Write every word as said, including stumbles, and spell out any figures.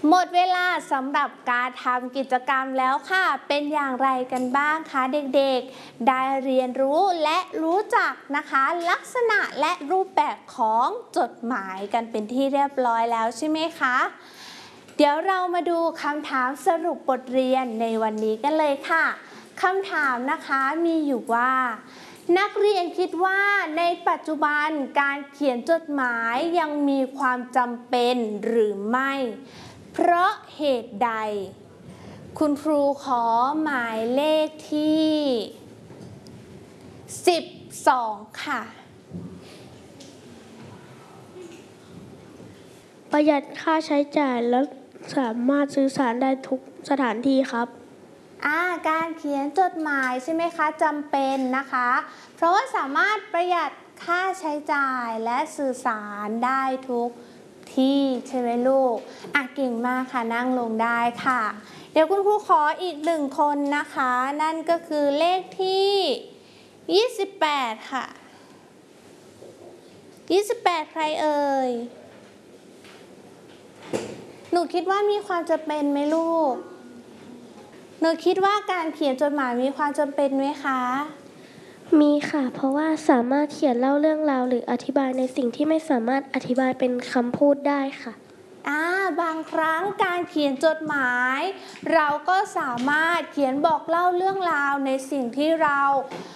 หมดเวลาสำหรับการทำกิจกรรมแล้วค่ะเป็นอย่างไรกันบ้างคะเด็กๆได้เรียนรู้และรู้จักนะคะลักษณะและรูปแบบของจดหมายกันเป็นที่เรียบร้อยแล้วใช่ไหมคะเดี๋ยวเรามาดูคำถามสรุปบทเรียนในวันนี้กันเลยค่ะคำถามนะคะมีอยู่ว่านักเรียนคิดว่าในปัจจุบันการเขียนจดหมายยังมีความจำเป็นหรือไม่เพราะเหตุใดคุณครูขอหมายเลขที่สิบสองค่ะประหยัดค่าใช้จ่ายและสามารถสื่อสารได้ทุกสถานที่ครับอ่าการเขียนจดหมายใช่ไหมคะจำเป็นนะคะเพราะว่าสามารถประหยัดค่าใช้จ่ายและสื่อสารได้ทุกที่ใช่ไหมลูกอ่ะเก่งมากค่ะนั่งลงได้ค่ะเดี๋ยวคุณครูขออีกหนึ่งคนนะคะนั่นก็คือเลขที่ยี่สิบแปดค่ะยี่สิบแปดใครเอ่ยหนูคิดว่ามีความจำเป็นไหมลูกหนูคิดว่าการเขียนจดหมายมีความจำเป็นไหมคะมีค่ะเพราะว่าสามารถเขียนเล่าเรื่องราวหรืออธิบายในสิ่งที่ไม่สามารถอธิบายเป็นคำพูดได้ค่ะอ่าบางครั้งการเขียนจดหมายเราก็สามารถเขียนบอกเล่าเรื่องราวในสิ่งที่เรา